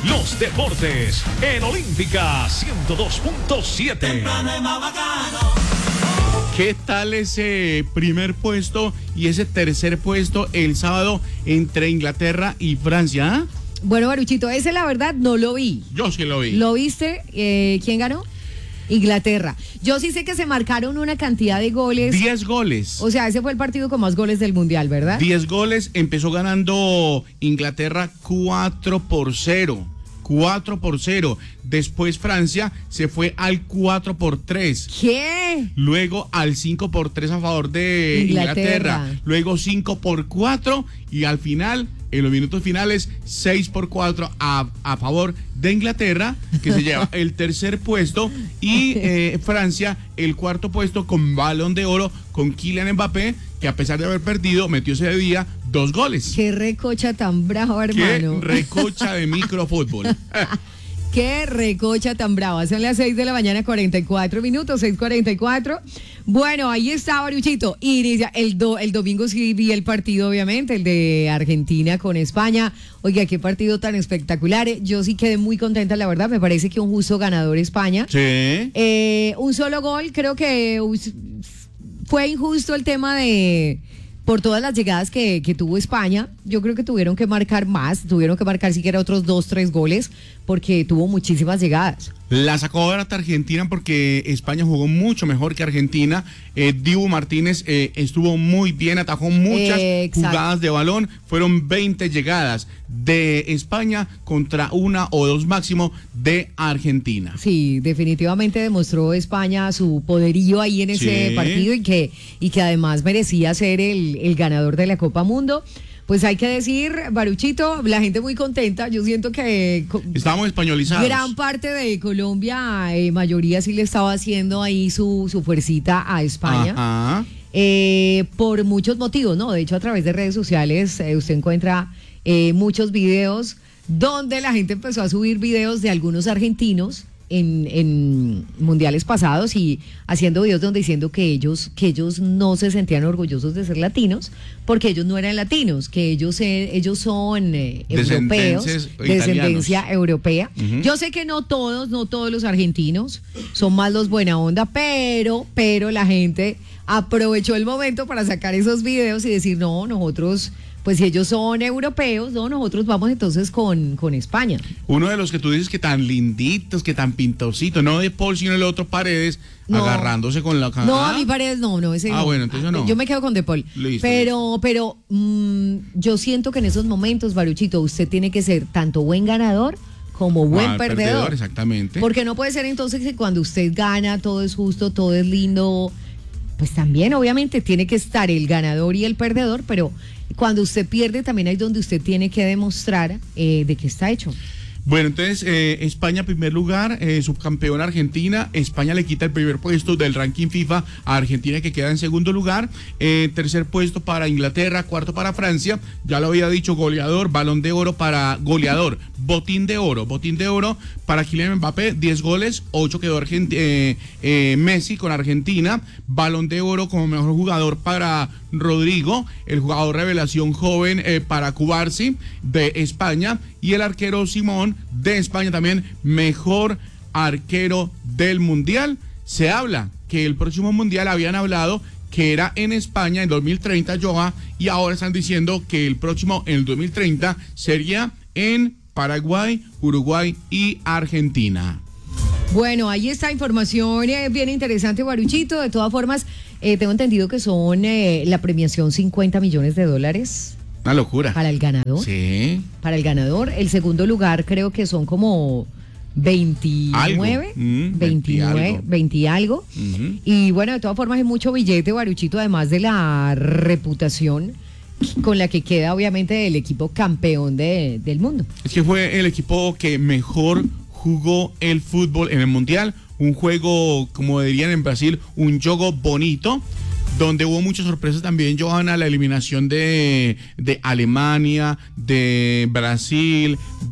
los deportes en Olímpica 102.7. ¿Qué tal ese primer puesto y ese tercer puesto el sábado entre Inglaterra y Francia? Bueno, Baruchito, ese la verdad no lo vi. Yo sí lo vi. ¿Lo viste? ¿Quién ganó? Inglaterra. Yo sí sé que se marcaron una cantidad de goles. 10 goles. O sea, ese fue el partido con más goles del Mundial, ¿verdad? 10 goles, empezó ganando Inglaterra 4-0. 4-0. Después Francia se fue al 4-3. ¿Qué? Luego al 5-3 a favor de Inglaterra. Luego 5-4 y al final, en los minutos finales, 6-4 a favor de Inglaterra, que se lleva el tercer puesto, y Francia el cuarto puesto con Balón de Oro con Kylian Mbappé, que a pesar de haber perdido, metió ese día 2 goles. Qué recocha tan brava, hermano. Qué recocha de microfútbol. Qué recocha tan brava. Son las 6 de la mañana, 44 minutos, 6:44. Bueno, ahí está, Baruchito. Inicia el domingo sí vi el partido, obviamente, el de Argentina con España. Oiga, qué partido tan espectacular. Yo sí quedé muy contenta, la verdad. Me parece que un justo ganador España. Sí. Un solo gol, creo que fue injusto el tema de... Por todas las llegadas que tuvo España, yo creo que tuvieron que marcar más, tuvieron que marcar siquiera otros 2-3 goles, porque tuvo muchísimas llegadas. La sacó barata Argentina porque España jugó mucho mejor que Argentina. Dibu Martínez estuvo muy bien, atajó muchas jugadas de balón. Fueron 20 llegadas de España contra 1 o 2 máximo de Argentina. Sí, definitivamente demostró España su poderío ahí en ese partido y que además merecía ser el ganador de la Copa Mundo. Pues hay que decir, Baruchito, la gente muy contenta. Yo siento que estamos españolizados. Gran parte de Colombia, mayoría sí le estaba haciendo ahí su fuercita a España. Ajá. Por muchos motivos, ¿no? De hecho, a través de redes sociales usted encuentra muchos videos donde la gente empezó a subir videos de algunos argentinos en mundiales pasados y haciendo videos donde diciendo que ellos no se sentían orgullosos de ser latinos porque ellos no eran latinos, que ellos son europeos, descendencia europea. Uh-huh. Yo sé que no todos los argentinos son más los buena onda, pero la gente aprovechó el momento para sacar esos videos y decir, no, nosotros... Pues si ellos son europeos, no, nosotros vamos entonces con España. Uno de los que tú dices que tan linditos, que tan pintositos, no de Paul, sino el otro Paredes, no, agarrándose con la cara. No, mi Paredes no, ese no. Bueno, entonces no. Yo me quedo con De Paul. Listo, pero yo siento que en esos momentos, Baruchito, usted tiene que ser tanto buen ganador como buen perdedor. Exactamente. Porque no puede ser entonces que cuando usted gana todo es justo, todo es lindo. Pues también obviamente tiene que estar el ganador y el perdedor, pero cuando usted pierde también hay donde usted tiene que demostrar de qué está hecho. Bueno, entonces España primer lugar, subcampeón Argentina. España le quita el primer puesto del ranking FIFA a Argentina, que queda en segundo lugar. Tercer puesto para Inglaterra, cuarto para Francia. Ya lo había dicho, goleador, Balón de Oro para goleador, botín de oro para Kylian Mbappé, 10 goles, 8 quedó Messi con Argentina. Balón de Oro como mejor jugador para Rodrigo, el jugador revelación joven para Cubarsí de España, y el arquero Simón de España también mejor arquero del Mundial. Se habla que el próximo Mundial habían hablado que era en España en 2030, Joa, y ahora están diciendo que el próximo en el 2030 sería en Paraguay, Uruguay y Argentina. Bueno, ahí está información bien interesante, Baruchito. De todas formas, tengo entendido que son la premiación $50 millones. Una locura. Para el ganador. Sí. Para el ganador. El segundo lugar creo que son como 29, 20 y algo. Uh-huh. Y bueno, de todas formas hay mucho billete, Baruchito, además de la reputación con la que queda obviamente el equipo campeón del mundo. Es que fue el equipo que mejor jugó el fútbol en el Mundial. Un juego, como dirían en Brasil, un jogo bonito, donde hubo muchas sorpresas también, Johanna, la eliminación de Alemania, de Brasil,